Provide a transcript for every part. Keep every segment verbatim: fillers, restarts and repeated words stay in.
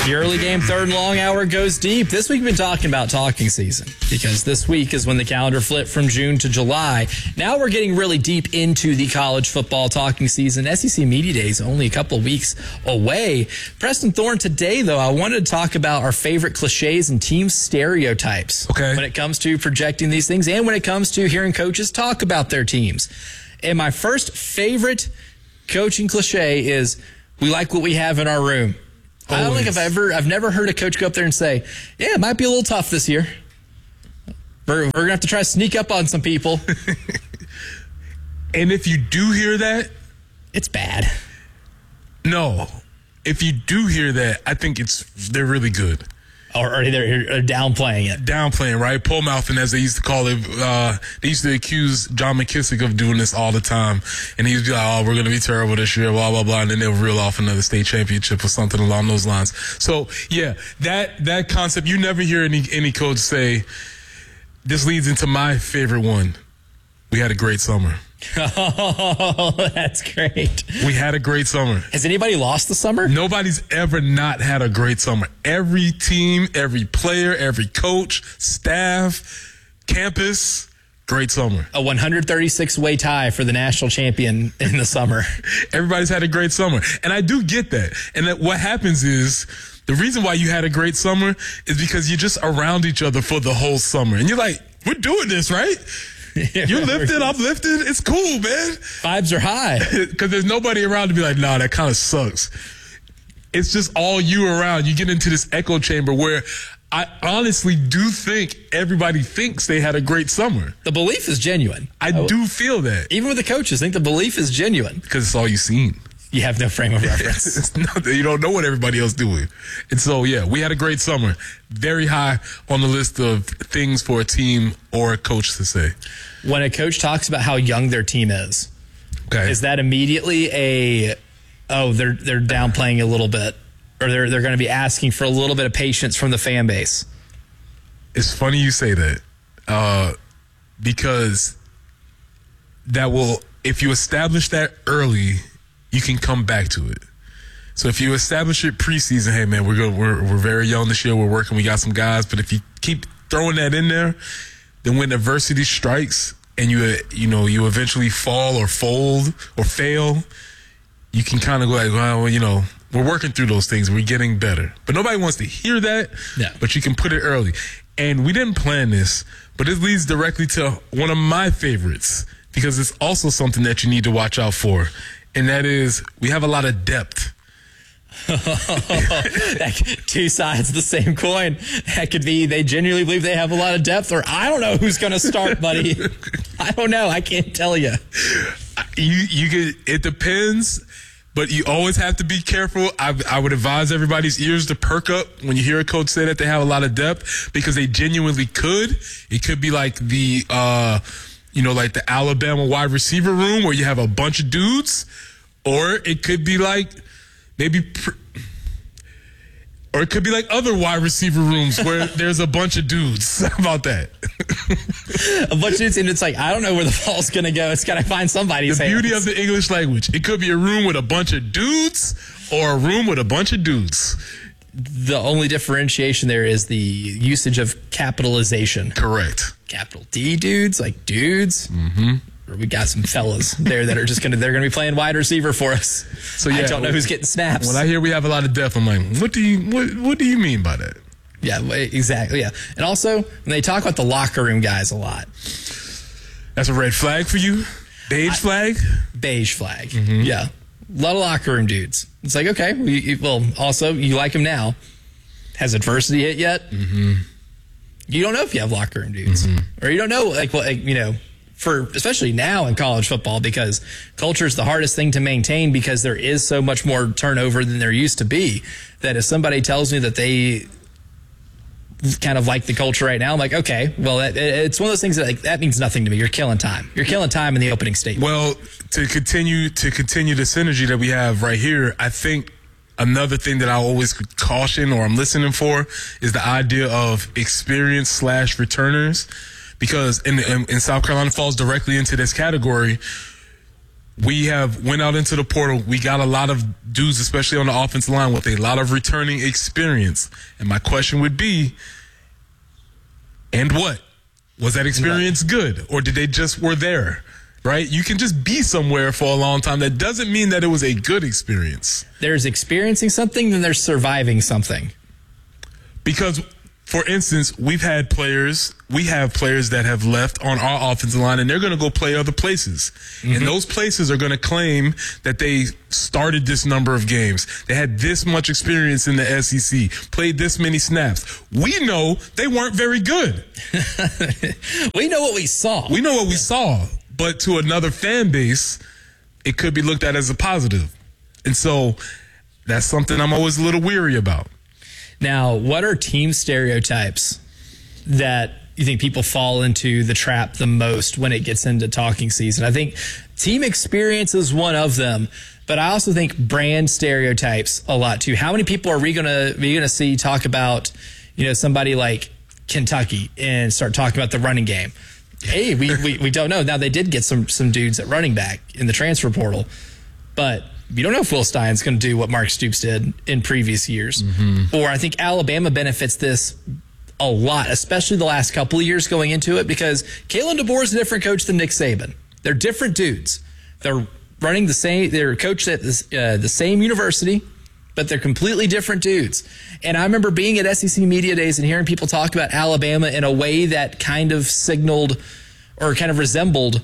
The early game, third and long hour goes deep. This week we've been talking about talking season because this week is when the calendar flipped from June to July. Now we're getting really deep into the college football talking season. S E C Media Days only a couple of weeks away. Preston Thorne, today though, I wanted to talk about our favorite cliches and team stereotypes okay. when it comes to projecting these things and when it comes to hearing coaches talk about their teams. And my first favorite coaching cliche is, we like what we have in our room. I don't think I've ever, I've never heard a coach go up there and say, yeah, it might be a little tough this year. We're, we're going to have to try to sneak up on some people. And if you do hear that, it's bad. No. If you do hear that, I think it's, they're really good. Or, or they're, they're downplaying it. Downplaying, right? Pole mouthing, as they used to call it. Uh, they used to accuse John McKissick of doing this all the time. And he'd be like, oh, we're going to be terrible this year, blah, blah, blah. And then they'll reel off another state championship or something along those lines. So, yeah, that that concept, you never hear any, any coach say, this leads into my favorite one. We had a great summer. Oh, that's great. We had a great summer. Has anybody lost the summer? Nobody's ever not had a great summer. Every team, every player, every coach, staff, campus, great summer. A one hundred thirty-six way tie for the national champion in the summer. Everybody's had a great summer. And I do get that. And that what happens is, the reason why you had a great summer is because you're just around each other for the whole summer. And you're like, we're doing this, right? You're lifted, I'm lifted. It's cool, man. Vibes are high. Because there's nobody around to be like, nah, that kind of sucks. It's just all you around. You get into this echo chamber where I honestly do think everybody thinks they had a great summer. The belief is genuine. I oh, do feel that. Even with the coaches, I think the belief is genuine. Because it's all you've seen. You have no frame of reference. It's not, you don't know what everybody else doing. And so, yeah, we had a great summer. Very high on the list of things for a team or a coach to say. When a coach talks about how young their team is, okay. is that immediately a, oh, they're they're downplaying a little bit, or they're they're going to be asking for a little bit of patience from the fan base? It's funny you say that, uh, because that will, if you establish that early, you can come back to it. So if you establish it preseason, hey man, we're good, we're we're very young this year, we're working, we got some guys, but if you keep throwing that in there, then when adversity strikes and you you know you eventually fall or fold or fail, you can kind of go like, well, you know, we're working through those things, we're getting better. But nobody wants to hear that. Yeah. But you can put it early. And we didn't plan this, but it leads directly to one of my favorites, because it's also something that you need to watch out for. And that is, we have a lot of depth. Two sides of the same coin. That could be they genuinely believe they have a lot of depth, or I don't know who's going to start, buddy. I don't know. I can't tell you. You you get it depends, but you always have to be careful. I, I would advise everybody's ears to perk up when you hear a coach say that they have a lot of depth, because they genuinely could. It could be like the. Uh, You know, like the Alabama wide receiver room where you have a bunch of dudes, or it could be like maybe, pr- or it could be like other wide receiver rooms where there's a bunch of dudes. How about that? A bunch of dudes, and it's like, I don't know where the ball's going to go. It's got to find somebody. The beauty of the English language. It could be a room with a bunch of dudes or a room with a bunch of dudes. The only differentiation there is the usage of capitalization. Correct. Capital D dudes, like dudes. Mm-hmm. Or we got some fellas there that are just gonna they're gonna be playing wide receiver for us. So yeah, I don't know who's getting snaps. When I hear we have a lot of depth, I'm like, what do you what what do you mean by that? Yeah, exactly. Yeah, and also when they talk about the locker room guys a lot, that's a red flag for you. Beige I, flag. Beige flag. Mm-hmm. Yeah. A lot of locker room dudes. It's like, okay, well, you, well, also, you like him now. Has adversity hit yet? Mm-hmm. You don't know if you have locker room dudes. Mm-hmm. Or you don't know, like, well, like, you know, for especially now in college football, because culture is the hardest thing to maintain, because there is so much more turnover than there used to be, that if somebody tells me that they kind of like the culture right now, I'm like, okay, well, it, it's one of those things that like, that means nothing to me. You're killing time. You're killing time in the opening statement. Well, to continue to continue the synergy that we have right here, I think another thing that I always caution or I'm listening for is the idea of experience slash returners, because in, in, in South Carolina falls directly into this category. we have went out into the portal. We got a lot of dudes, especially on the offensive line, with a lot of returning experience. And my question would be, and what? Was that experience good? Or did they just were there? Right? You can just be somewhere for a long time. That doesn't mean that it was a good experience. There's experiencing something, then there's surviving something. Because, for instance, we've had players, we have players that have left on our offensive line, and they're going to go play other places. Mm-hmm. And those places are going to claim that they started this number of games. They had this much experience in the S E C, played this many snaps. We know they weren't very good. We know what we saw. We know what we saw. But to another fan base, it could be looked at as a positive. And so that's something I'm always a little weary about. Now, what are team stereotypes that you think people fall into the trap the most when it gets into talking season? I think team experience is one of them, but I also think brand stereotypes a lot too. How many people are we going to be going to see talk about, you know, somebody like Kentucky and start talking about the running game? Hey, we, we, we don't know. Now, they did get some some dudes at running back in the transfer portal, but you don't know if Will Stein's going to do what Mark Stoops did in previous years. Mm-hmm. Or I think Alabama benefits this a lot, especially the last couple of years going into it, because Kalen DeBoer is a different coach than Nick Saban. They're different dudes. They're running the same, they're coached at this, uh, the same university, but they're completely different dudes. And I remember being at S E C Media Days and hearing people talk about Alabama in a way that kind of signaled or kind of resembled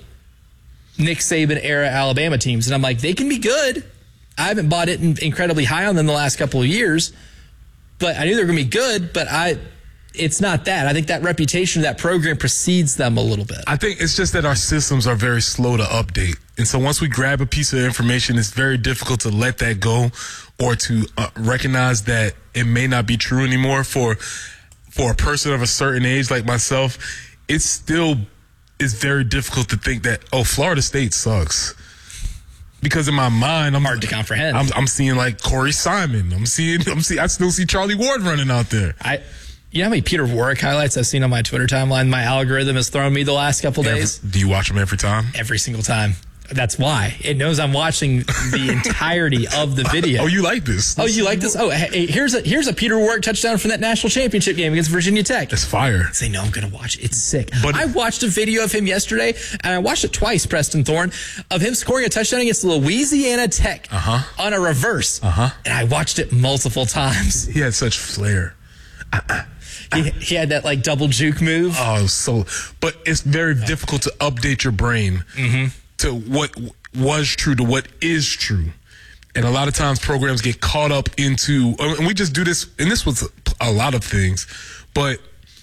Nick Saban era Alabama teams. And I'm like, they can be good. I haven't bought it in, incredibly high on them the last couple of years, but I knew they were going to be good, but I, it's not that. I think that reputation of that program precedes them a little bit. I think it's just that our systems are very slow to update. And so once we grab a piece of information, it's very difficult to let that go or to uh, recognize that it may not be true anymore. For for a person of a certain age like myself, it still is very difficult to think that, oh, Florida State sucks. Because in my mind, I'm hard to comprehend. I'm, I'm seeing like Corey Simon. I'm seeing, I'm seeing, I still see Charlie Ward running out there. I, you know how many Peter Warwick highlights I've seen on my Twitter timeline? My algorithm has thrown me the last couple days. Every, do you watch them every time? Every single time. That's why. It knows I'm watching the entirety of the video. Oh, you like this? Oh, you like this? Oh, hey, here's a here's a Peter Warwick touchdown from that national championship game against Virginia Tech. That's fire. Say, no, I'm going to watch it. It's sick. But I watched a video of him yesterday, and I watched it twice, Preston Thorne, of him scoring a touchdown against Louisiana Tech uh-huh. on a reverse. Uh-huh. And I watched it multiple times. He had such flair. Uh-uh. He, he had that like double juke move. Oh, so, but it's very difficult to update your brain mm-hmm. to what was true to what is true. And a lot of times programs get caught up into, and we just do this, and this was a lot of things, but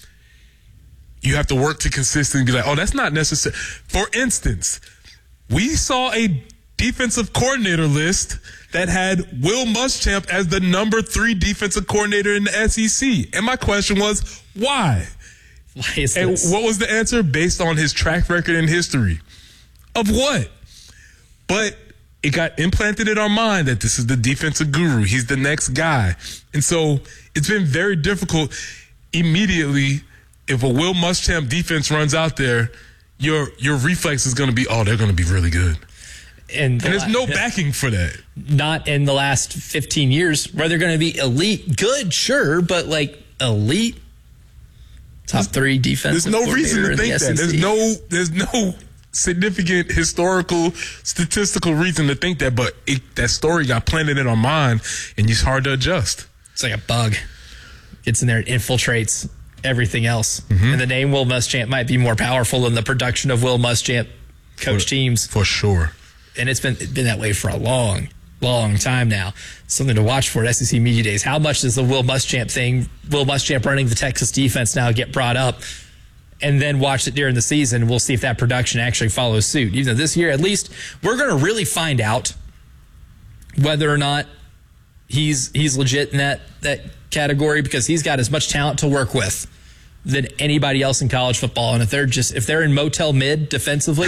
you have to work to consistently be like, oh, that's not necessary. For instance, we saw a defensive coordinator list that had Will Muschamp as the number three defensive coordinator in the S E C. And my question was, why? Why is and this? What was the answer? Based on his track record and history. Of what? But it got implanted in our mind that this is the defensive guru. He's the next guy. And so it's been very difficult immediately. If a Will Muschamp defense runs out there, your your reflex is going to be, oh, they're going to be really good. And, the and there's la- no backing for that. Not in the last fifteen years, where they're going to be elite. Good, sure, but like elite top three defense. There's no reason to think that. There's no, there's no significant historical, statistical reason to think that, but it, that story got planted in our mind, and it's hard to adjust. It's like a bug. Gets in there and infiltrates everything else. Mm-hmm. And the name Will Muschamp might be more powerful than the production of Will Muschamp coach for, teams. For sure. And it's been it's been that way for a long, long time now. Something to watch for at S E C Media Days. How much does the Will Muschamp thing, Will Muschamp running the Texas defense now, get brought up? And then watch it during the season. We'll see if that production actually follows suit. Even though this year, at least, we're going to really find out whether or not he's he's legit in that, that category, because he's got as much talent to work with than anybody else in college football. And if they're just if they're in motel mid defensively,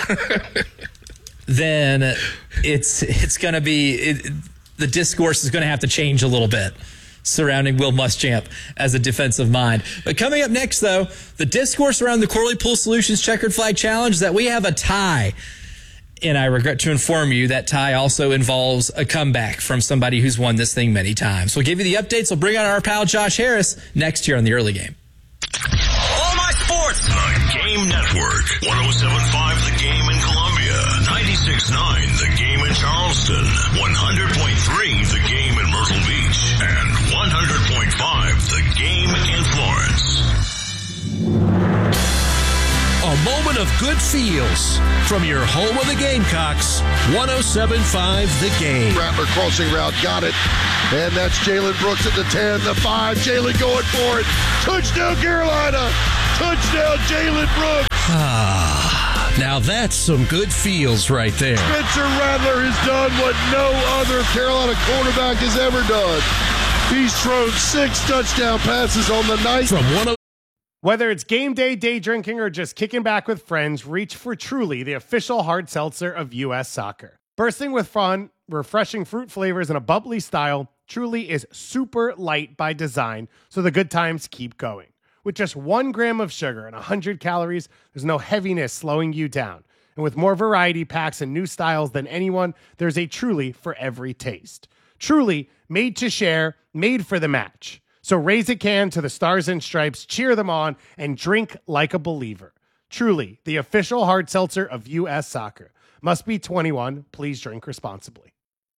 then it's it's going to be it, the discourse is going to have to change a little bit surrounding Will Muschamp as a defensive mind. But coming up next, though, the discourse around the Corley Pool Solutions Checkered Flag Challenge is that we have a tie And I regret to inform you that tie also involves a comeback from somebody who's won this thing many times. We'll give you the updates. We'll bring on our pal Josh Harris next year on the early game. All my sports. The Game Network. one oh seven point five The Game in Columbia. ninety-six point nine The Game in Charleston. one hundred point three The Game in Myrtle Beach. And one hundred point five The Game in Florence. A moment of good feels from your home of the Gamecocks, one oh seven point five The Game. Rattler crossing route, got it. And that's Jalen Brooks at the ten, the five. Jalen going for it. Touchdown, Carolina. Touchdown, Jalen Brooks. Ah, now that's some good feels right there. Spencer Rattler has done what no other Carolina quarterback has ever done. He's thrown six touchdown passes on the night. From one oh Whether it's game day, day drinking, or just kicking back with friends, reach for Truly, the official hard seltzer of U S Soccer. Bursting with fun, refreshing fruit flavors, and a bubbly style, Truly is super light by design, so the good times keep going. With just one gram of sugar and one hundred calories, there's no heaviness slowing you down. And with more variety packs and new styles than anyone, there's a Truly for every taste. Truly, made to share, made for the match. So raise a can to the Stars and Stripes, cheer them on, and drink like a believer. Truly, the official hard seltzer of U S Soccer. Must be twenty-one. Please drink responsibly.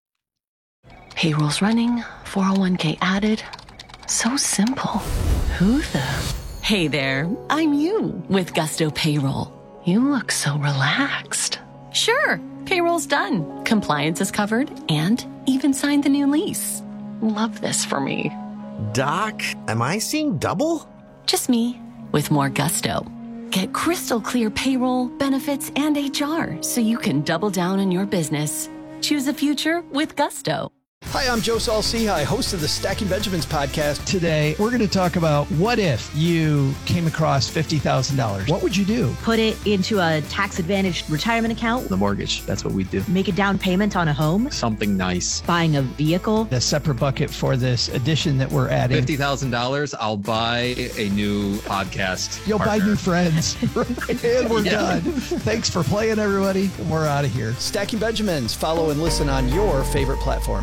Payroll's running, four oh one k added. So simple. Who the? Hey there, I'm you with Gusto Payroll. You look so relaxed. Sure, payroll's done. Compliance is covered and even signed the new lease. Love this for me. Doc, am I seeing double? Just me, with more gusto. Get crystal clear payroll, benefits, and H R so you can double down on your business. Choose a future with Gusto. Hi, I'm Joe Saul-Sehy, host of the Stacking Benjamins podcast. Today, we're going to talk about what if you came across fifty thousand dollars. What would you do? Put it into a tax-advantaged retirement account. The mortgage, that's what we do. Make a down payment on a home. Something nice. Buying a vehicle. A separate bucket for this addition that we're adding. fifty thousand dollars, I'll buy a new podcast You'll partner. buy new friends. And we're yeah. done. Thanks for playing, everybody. We're out of here. Stacking Benjamins. Follow and listen on your favorite platform.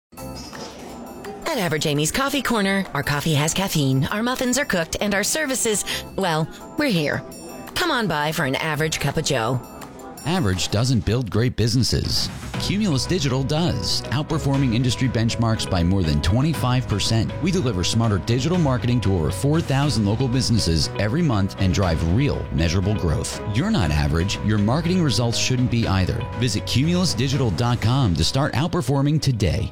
At Average Amy's Coffee Corner, our coffee has caffeine, our muffins are cooked, and our services, well, we're here. Come on by for an average cup of joe. Average doesn't build great businesses. Cumulus Digital does, outperforming industry benchmarks by more than twenty-five percent. We deliver smarter digital marketing to over four thousand local businesses every month and drive real, measurable growth. You're not average. Your marketing results shouldn't be either. Visit cumulus digital dot com to start outperforming today.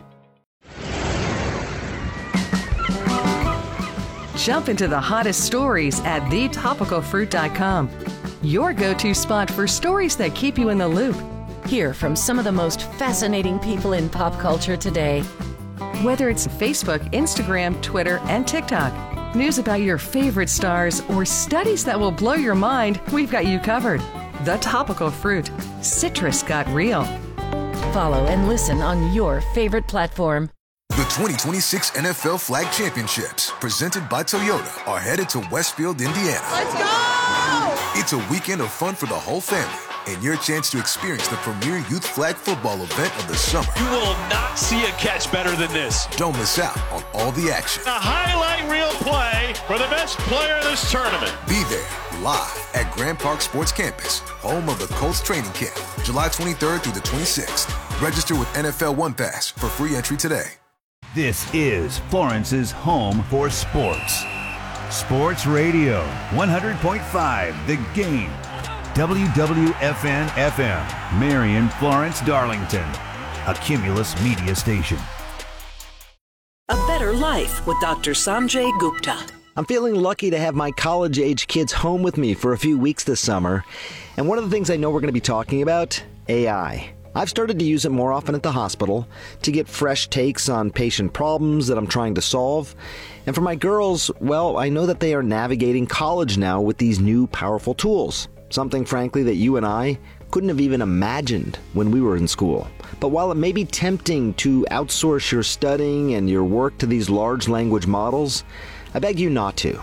Jump into the hottest stories at the topical fruit dot com. Your go-to spot for stories that keep you in the loop. Hear from some of the most fascinating people in pop culture today. Whether it's Facebook, Instagram, Twitter, and TikTok, news about your favorite stars, or studies that will blow your mind, we've got you covered. The Topical Fruit. Citrus got real. Follow and listen on your favorite platform. The twenty twenty-six N F L Flag Championships, presented by Toyota, are headed to Westfield, Indiana. Let's go! It's a weekend of fun for the whole family and your chance to experience the premier youth flag football event of the summer. You will not see a catch better than this. Don't miss out on all the action. A highlight reel play for the best player in this tournament. Be there live at Grand Park Sports Campus, home of the Colts training camp, July twenty-third through the twenty-sixth. Register with N F L One Pass for free entry today. This is Florence's home for sports. Sports Radio, one hundred point five The Game. W W F N F M, Marion, Florence, Darlington. A Cumulus media station. A better life with Doctor Sanjay Gupta. I'm feeling lucky to have my college-age kids home with me for a few weeks this summer. And one of the things I know we're going to be talking about, A I. I've started to use it more often at the hospital to get fresh takes on patient problems that I'm trying to solve. And for my girls, well, I know that they are navigating college now with these new powerful tools. Something, frankly, that you and I couldn't have even imagined when we were in school. But while it may be tempting to outsource your studying and your work to these large language models, I beg you not to.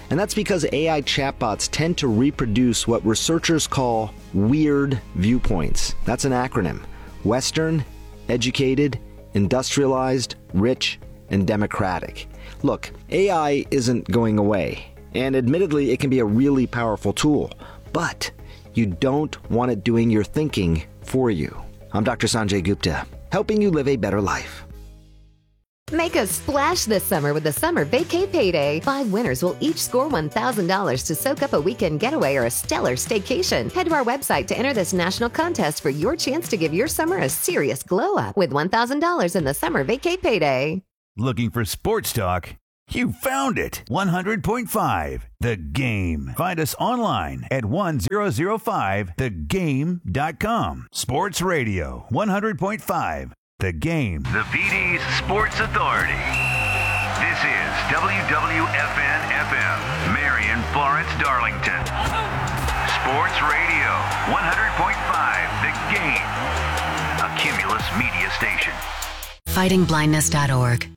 And that's because A I chatbots tend to reproduce what researchers call weird viewpoints. That's an acronym. Western, educated, industrialized, rich, and democratic. Look, A I isn't going away, and admittedly, it can be a really powerful tool, but you don't want it doing your thinking for you. I'm Doctor Sanjay Gupta, helping you live a better life. Make a splash this summer with the Summer Vacay Payday. Five winners will each score one thousand dollars to soak up a weekend getaway or a stellar staycation. Head to our website to enter this national contest for your chance to give your summer a serious glow up with one thousand dollars in the Summer Vacay Payday. Looking for sports talk? You found it. one hundred point five The Game. Find us online at one thousand five the game dot com. Sports Radio one hundred point five The Game. The V D's Sports Authority. This is W W F N F M, Marion, Florence, Darlington. Sports Radio one hundred point five The Game. A Cumulus media station. fighting blindness dot org.